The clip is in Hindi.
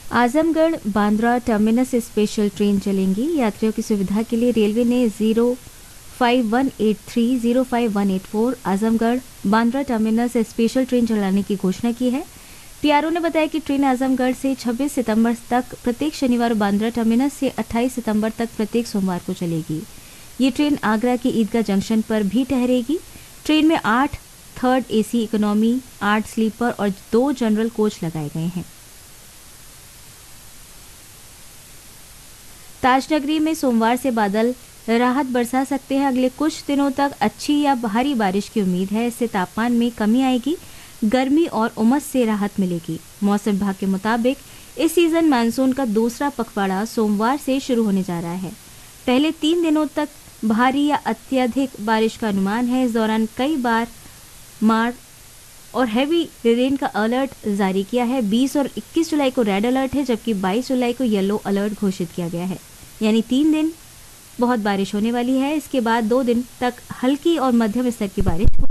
आजमगढ़ बांद्रा टर्मिनस से स्पेशल ट्रेन चलेंगी। यात्रियों की सुविधा के लिए रेलवे ने 05183 05184 आजमगढ़ बांद्रा टर्मिनस से स्पेशल ट्रेन चलाने की घोषणा की है। पीआरओ ने बताया कि ट्रेन आजमगढ़ से 26 सितंबर तक प्रत्येक शनिवार, बांद्रा टर्मिनस से 28 सितंबर तक प्रत्येक सोमवार को चलेगी। ये ट्रेन आगरा के ईदगाह जंक्शन पर भी ठहरेगी। ट्रेन में 8 थर्ड एसी इकोनॉमी, 8 स्लीपर और 2 जनरल कोच लगाए गए हैं। ताजनगरी में सोमवार से बादल राहत बरसा सकते हैं। अगले कुछ दिनों तक अच्छी या भारी बारिश की उम्मीद है। इससे तापमान में कमी आएगी, गर्मी और उमस से राहत मिलेगी। मौसम विभाग के मुताबिक इस सीजन मानसून का दूसरा पखवाड़ा सोमवार से शुरू होने जा रहा है। पहले 3 दिनों तक भारी या अत्यधिक बारिश का अनुमान है। इस दौरान कई बार मार और हैवी रेन का अलर्ट जारी किया है। 20 और 21 जुलाई को रेड अलर्ट है, जबकि 22 जुलाई को येलो अलर्ट घोषित किया गया है। यानी 3 दिन बहुत बारिश होने वाली है। इसके बाद 2 दिन तक हल्की और मध्यम स्तर की बारिश